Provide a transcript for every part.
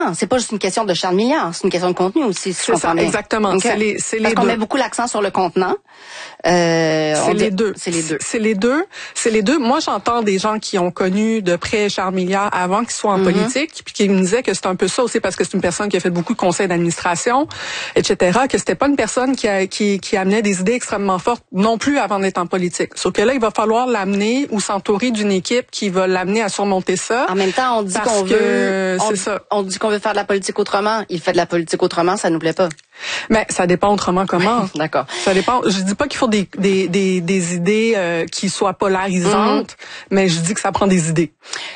C'est pas juste une question de Charles Milliard, c'est une question de contenu aussi, si je comprends bien. Exactement. Okay. C'est les Parce qu'on deux. met beaucoup l'accent sur le contenant. C'est les deux. C'est les deux. Moi, j'entends des gens qui ont connu de près Charles Milliard avant qu'il soit en politique, puis qui me disaient que c'est un peu ça aussi parce que c'est une personne qui a fait beaucoup de conseils d'administration, etc., que c'était pas une personne qui amenait des idées extrêmement fortes non plus avant d'être en politique. Sauf que là, il va falloir l'amener ou s'entourer d'une équipe qui va l'amener à surmonter ça. En même temps, on dit on dit qu'on veut faire de la politique autrement. Il fait de la politique autrement, ça nous plaît pas. Mais ça dépend autrement comment. D'accord. Ça dépend. Je dis pas qu'il faut des idées qui soient polarisantes, mais je dis que ça prend des idées.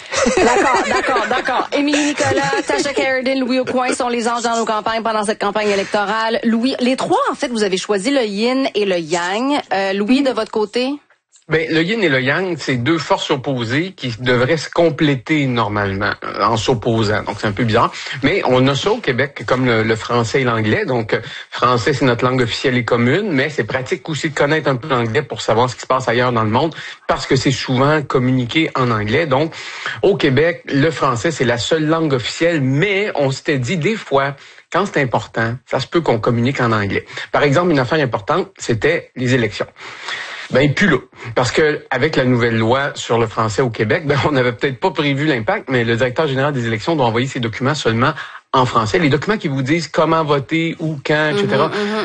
D'accord. Émilie Nicolas, Tasha Kheiriddin, Louis Aucoin sont les anges dans nos campagnes pendant cette campagne électorale. Louis, les trois, en fait, vous avez choisi le yin et le yang. Louis, de votre côté? Ben, le yin et le yang, c'est deux forces opposées qui devraient se compléter normalement en s'opposant. Donc, c'est un peu bizarre. Mais on a ça au Québec, comme le français et l'anglais. Donc, français, c'est notre langue officielle et commune, mais c'est pratique aussi de connaître un peu l'anglais pour savoir ce qui se passe ailleurs dans le monde, parce que c'est souvent communiqué en anglais. Donc, au Québec, le français, c'est la seule langue officielle, mais on s'était dit des fois, quand c'est important, ça se peut qu'on communique en anglais. Par exemple, une affaire importante, c'était les élections. Ben plus là, parce que avec la nouvelle loi sur le français au Québec, on n'avait peut-être pas prévu l'impact, mais le directeur général des élections doit envoyer ses documents seulement en français, les documents qui vous disent comment voter, où, quand, etc.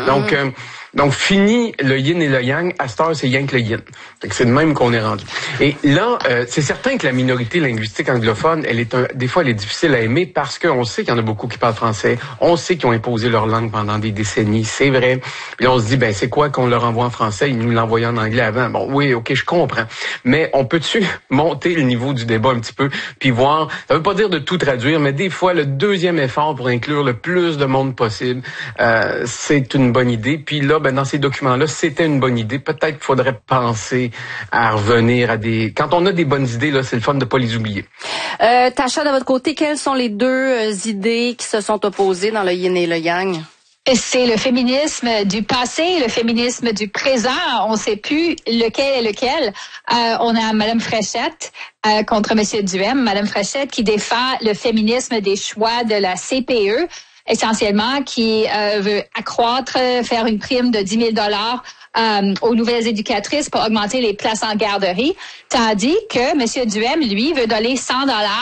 Donc fini le yin et le yang, à cette heure c'est yang que le yin. C'est de même qu'on est rendu. Et là, c'est certain que la minorité linguistique anglophone, des fois elle est difficile à aimer parce qu'on sait qu'il y en a beaucoup qui parlent français, on sait qu'ils ont imposé leur langue pendant des décennies, c'est vrai. Puis là, on se dit c'est quoi qu'on leur envoie en français, ils nous l'envoyaient en anglais avant. Bon, oui, ok, je comprends. Mais on peut-tu monter le niveau du débat un petit peu, puis voir, ça veut pas dire de tout traduire, mais des fois le deuxième effort pour inclure le plus de monde possible, c'est une bonne idée. Puis là, dans ces documents-là, c'était une bonne idée. Peut-être qu'il faudrait penser à revenir à des... Quand on a des bonnes idées, là, c'est le fun de pas les oublier. Tasha, de votre côté, quelles sont les deux idées qui se sont opposées dans le yin et le yang? C'est le féminisme du passé, le féminisme du présent. On ne sait plus lequel est lequel. On a Madame Fréchette contre Monsieur Duhem. Madame Fréchette qui défend le féminisme des choix de la CPE, essentiellement, qui veut accroître, faire une prime de 10 000 aux nouvelles éducatrices pour augmenter les places en garderie, tandis que M. Duhem, lui, veut donner 100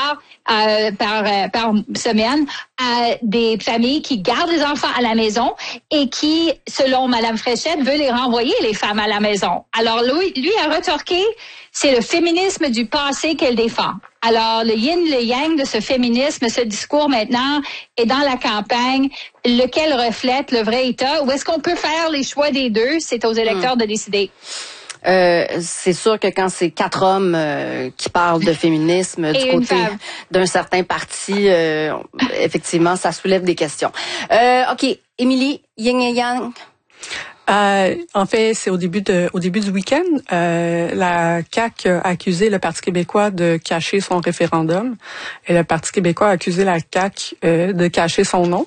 par semaine à des familles qui gardent les enfants à la maison et qui, selon Mme Fréchette, veut les renvoyer, les femmes, à la maison. Alors, lui a retorqué, c'est le féminisme du passé qu'elle défend. Alors, le yin, le yang de ce féminisme, ce discours maintenant est dans la campagne, lequel reflète le vrai état. Ou est-ce qu'on peut faire les choix des deux? C'est aux électeurs de décider. C'est sûr que quand c'est 4 hommes qui parlent de féminisme et du côté d'un certain parti, effectivement, ça soulève des questions. OK, Émilie, yin et yang. En fait, c'est au début du week-end, la CAQ a accusé le Parti québécois de cacher son référendum et le Parti québécois a accusé la CAQ de cacher son nom.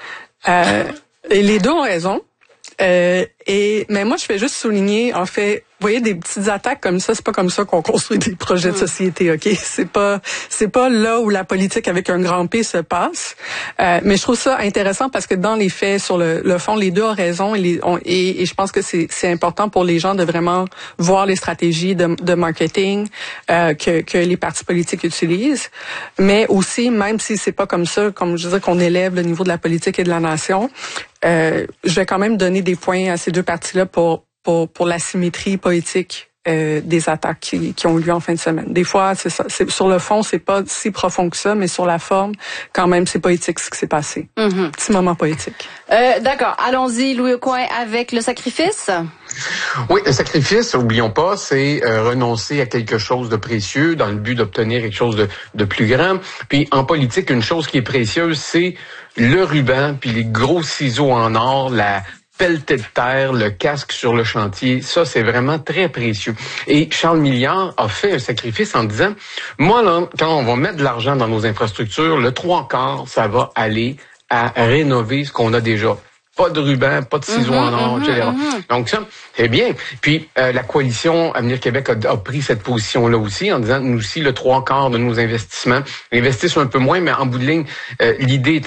Et les deux ont raison. Mais moi, je fais juste souligner, en fait, vous voyez, des petites attaques comme ça, c'est pas comme ça qu'on construit des projets de société, ok? C'est pas là où la politique avec un grand P se passe. Mais je trouve ça intéressant parce que dans les faits, sur le fond, les deux ont raison et je pense que c'est important pour les gens de vraiment voir les stratégies de marketing que les partis politiques utilisent. Mais aussi, même si c'est pas comme ça, comme je disais, qu'on élève le niveau de la politique et de la nation, je vais quand même donner des points à ces deux partis-là pour la symétrie poétique des attaques qui ont eu lieu en fin de semaine. Des fois, c'est ça. Sur le fond, c'est pas si profond que ça, mais sur la forme, quand même, c'est poétique ce qui s'est passé. Petit moment poétique. D'accord. Allons-y, Louis Aucoin, avec le sacrifice. Oui, le sacrifice, oublions pas, c'est renoncer à quelque chose de précieux dans le but d'obtenir quelque chose de plus grand. Puis en politique, une chose qui est précieuse, c'est le ruban, puis les gros ciseaux en or, la pelletée de terre, le casque sur le chantier, ça c'est vraiment très précieux. Et Charles Milliard a fait un sacrifice en disant, moi là, quand on va mettre de l'argent dans nos infrastructures, le 3/4, ça va aller à rénover ce qu'on a déjà. pas de ruban, pas de ciseaux en or, etc. Donc ça, c'est bien. Puis la coalition Avenir Québec a pris cette position-là aussi, en disant, nous aussi, le 3/4 de nos investissements investissent un peu moins, mais en bout de ligne, l'idée